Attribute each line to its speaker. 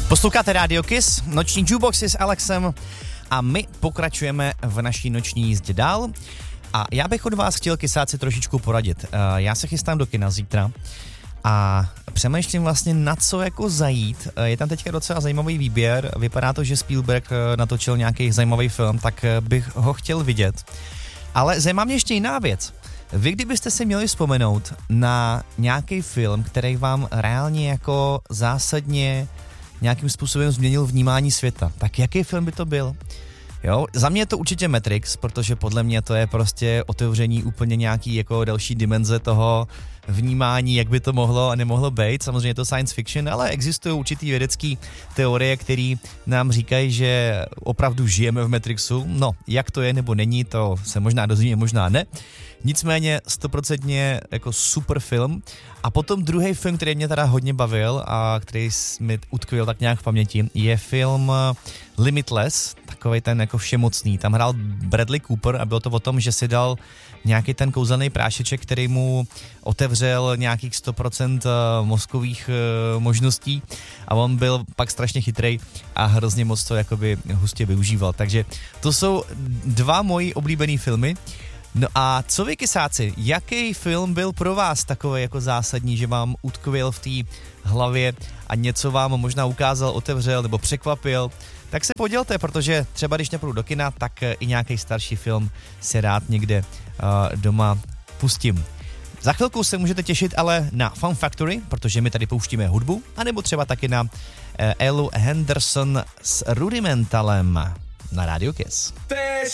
Speaker 1: Posloucháte Radio Kiss, noční jukeboxy s Alexem a my pokračujeme v naší noční jízdě dál. A já bych od vás chtěl kysáci trošičku poradit. Já se chystám do kina zítra a přemýšlím vlastně na co jako zajít. Je tam teďka docela zajímavý výběr, vypadá to, že Spielberg natočil nějaký zajímavý film, tak bych ho chtěl vidět. Ale zajímá mě ještě jiná věc. Vy kdybyste si měli vzpomenout na nějaký film, který vám reálně jako zásadně nějakým způsobem změnil vnímání světa, tak jaký film by to byl? Jo, za mě je to určitě Matrix, protože podle mě to je prostě otevření úplně nějaký jako další dimenze toho vnímání, jak by to mohlo a nemohlo být. Samozřejmě je to science fiction, ale existují určitý vědecké teorie, které nám říkají, že opravdu žijeme v Matrixu. No, jak to je nebo není, to se možná dozvíme, možná ne. Nicméně 100% jako super film. A potom druhý film, který mě teda hodně bavil a který mi utkvěl tak nějak v paměti, je film Limitless, takovej ten jako všemocný. Tam hrál Bradley Cooper a bylo to o tom, že si dal nějaký ten kouzelný prášeček, který mu otevřel nějakých 100% mozkových možností a on byl pak strašně chytrej a hrozně moc to jakoby hustě využíval. Takže to jsou dva moji oblíbený filmy. No a co vy, kysáci, jaký film byl pro vás takový jako zásadní, že vám utkvěl v té hlavě a něco vám možná ukázal, otevřel nebo překvapil? Tak se podělte, protože třeba když nepůjdu do kina, tak i nějaký starší film se rád někde doma pustím. Za chvilku se můžete těšit ale na Fun Factory, protože my tady pouštíme hudbu, anebo třeba taky na Elu Henderson s Rudimentalem na Radio Kiss.